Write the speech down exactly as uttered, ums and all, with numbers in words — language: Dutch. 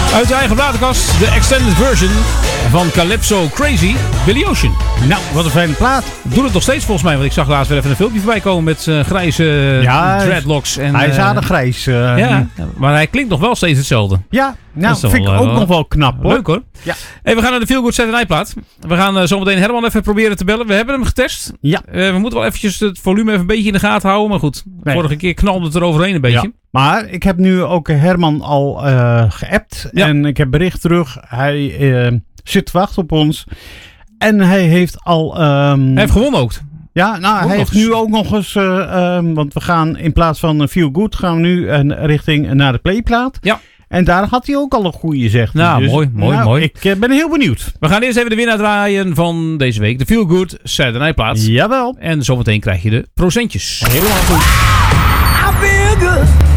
Uit de eigen platenkast, de extended version van Calypso Crazy, Billy Ocean. Nou, wat een fijne plaat. Doet het nog steeds volgens mij, want ik zag laatst weer even een filmpje voorbij komen met uh, grijze ja, dreadlocks. En, hij is uh, aardig grijs. Uh, ja, maar hij klinkt nog wel steeds hetzelfde. Ja, nou, vind ik wel, ook uh, nog wel knap hoor. Leuk hoor. Ja. Hey, we gaan naar de Feel Good Saturday plaat. We gaan uh, zometeen Herman even proberen te bellen. We hebben hem getest. Ja. Uh, we moeten wel eventjes het volume even een beetje in de gaten houden. Maar goed, nee. Vorige keer knalde het er overheen een beetje. Ja. Maar ik heb nu ook Herman al uh, geappt. Ja. En ik heb bericht terug. Hij uh, zit te wachten op ons. En hij heeft al... Um, hij heeft gewonnen ook. Ja, nou, hij heeft nu ook nog eens... Uh, um, want we gaan in plaats van Feel Good... gaan we nu uh, richting naar de playplaat. Ja. En daar had hij ook al een goede zeg. Nou, dus, mooi, mooi, nou, mooi. Ik uh, ben heel benieuwd. We gaan eerst even de winnaar draaien van deze week. De Feel Good Saturday plaat. Jawel. En zometeen krijg je de procentjes. Helemaal goed. I feel good.